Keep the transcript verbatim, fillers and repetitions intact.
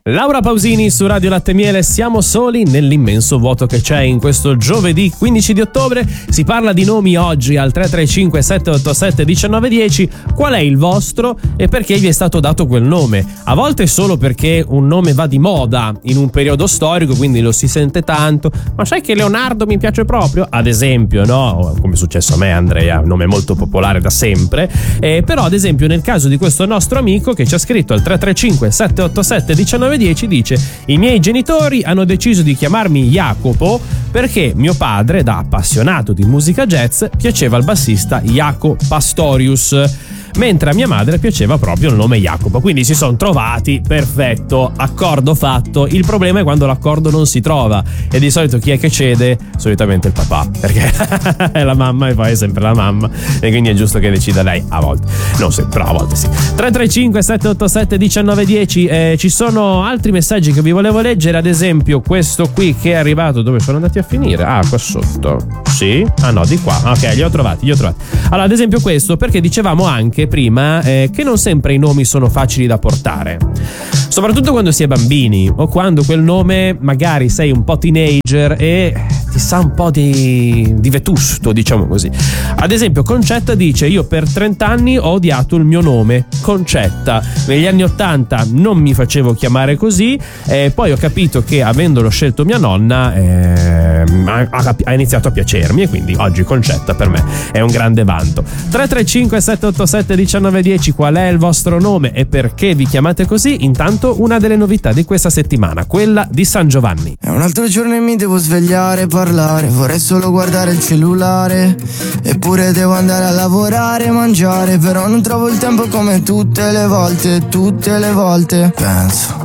Laura Pausini su Radio Latte Miele, siamo soli nell'immenso vuoto che c'è in questo giovedì quindici di ottobre. Si parla di nomi oggi al tre tre cinque sette otto sette uno nove uno zero. Qual è il vostro e perché vi è stato dato quel nome? A volte solo perché un nome va di moda in un periodo storico, quindi lo si sente tanto. Ma sai che Leonardo mi piace proprio? Ad esempio, no? Come è successo a me, Andrea, un nome molto popolare da sempre. Eh, però ad esempio nel caso di questo nostro amico che ci ha scritto al tre tre cinque sette otto sette uno nove uno zero, dice: i miei genitori hanno deciso di chiamarmi Jacopo perché mio padre, da appassionato di musica jazz, piaceva il bassista Jaco Pastorius, mentre a mia madre piaceva proprio il nome Jacopo. Quindi si sono trovati, perfetto, accordo fatto. Il problema è quando l'accordo non si trova, e di solito chi è che cede? Solitamente il papà, perché è la mamma e poi è sempre la mamma, e quindi è giusto che decida lei, a volte non sempre, però a volte sì. Tre tre cinque sette otto sette uno nove uno zero. eh, ci sono altri messaggi che vi volevo leggere, ad esempio questo qui che è arrivato. Dove sono andati a finire? Ah, qua sotto. Sì? Ah no, di qua. Ok, li ho trovati, li ho trovati. Allora, ad esempio questo, perché dicevamo anche prima eh, che non sempre i nomi sono facili da portare, soprattutto quando si è bambini o quando quel nome magari sei un po' teenager e ti sa un po' di, di vetusto, diciamo così. Ad esempio Concetta dice: io per trenta anni ho odiato il mio nome, Concetta. Negli anni ottanta non mi facevo chiamare così, eh, poi ho capito che avendolo scelto mia nonna eh, ha, ha iniziato a piacermi, e quindi oggi Concetta per me è un grande vanto. Tre tre cinque sette otto sette uno nove uno zero. Qual è il vostro nome e perché vi chiamate così? Intanto una delle novità di questa settimana, quella di San Giovanni. È un altro giorno e mi devo svegliare, parlare, vorrei solo guardare il cellulare, eppure devo andare a lavorare, mangiare, però non trovo il tempo come tutte le volte, tutte le volte. Penso